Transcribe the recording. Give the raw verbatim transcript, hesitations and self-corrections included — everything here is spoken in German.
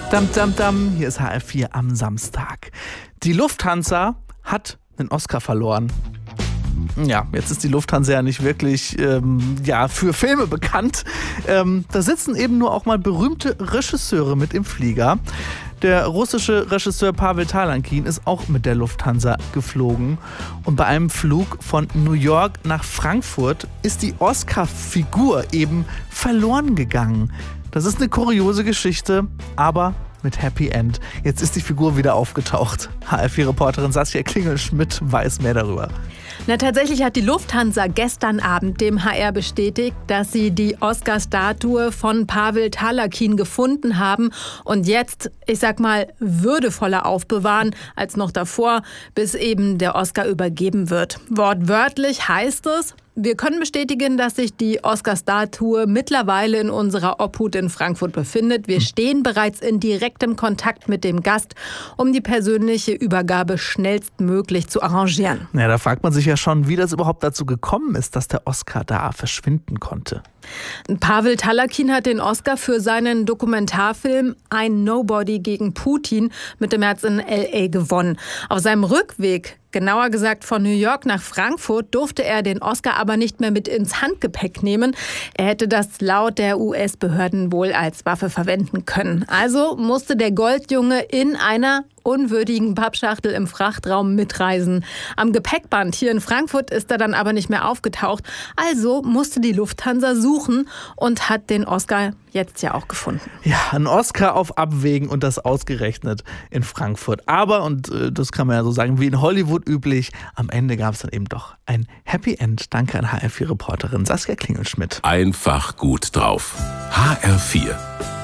Dam, dam, dam, hier ist H R vier am Samstag. Die Lufthansa hat einen Oscar verloren. Ja, jetzt ist die Lufthansa ja nicht wirklich ähm, ja, für Filme bekannt. Ähm, da sitzen eben nur auch mal berühmte Regisseure mit im Flieger. Der russische Regisseur Pawel Talankin ist auch mit der Lufthansa geflogen. Und bei einem Flug von New York nach Frankfurt ist die Oscar-Figur eben verloren gegangen. Das ist eine kuriose Geschichte, aber mit Happy End. Jetzt ist die Figur wieder aufgetaucht. H R vier-Reporterin Saskia Klingel-Schmidt weiß mehr darüber. Na, tatsächlich hat die Lufthansa gestern Abend dem H R bestätigt, dass sie die Oscar-Statue von Pawel Talankin gefunden haben und jetzt, ich sag mal, würdevoller aufbewahren als noch davor, bis eben der Oscar übergeben wird. Wortwörtlich heißt es: Wir können bestätigen, dass sich die Oscar-Statue mittlerweile in unserer Obhut in Frankfurt befindet. Wir stehen bereits in direktem Kontakt mit dem Gast, um die persönliche Übergabe schnellstmöglich zu arrangieren. Ja, da fragt man sich ja schon, wie das überhaupt dazu gekommen ist, dass der Oscar da verschwinden konnte. Pawel Talankin hat den Oscar für seinen Dokumentarfilm Ein Nobody gegen Putin mit dem März in L A gewonnen. Auf seinem Rückweg, genauer gesagt von New York nach Frankfurt, durfte er den Oscar aber nicht mehr mit ins Handgepäck nehmen. Er hätte das laut der U S-Behörden wohl als Waffe verwenden können. Also musste der Goldjunge in einer unwürdigen Pappschachtel im Frachtraum mitreisen. Am Gepäckband hier in Frankfurt ist er dann aber nicht mehr aufgetaucht. Also musste die Lufthansa suchen und hat den Oscar jetzt ja auch gefunden. Ja, ein Oscar auf Abwägen und das ausgerechnet in Frankfurt. Aber, und äh, das kann man ja so sagen, wie in Hollywood üblich, am Ende gab es dann eben doch ein Happy End. Danke an H R vier-Reporterin Saskia Klingel-Schmidt. Einfach gut drauf. H R vier.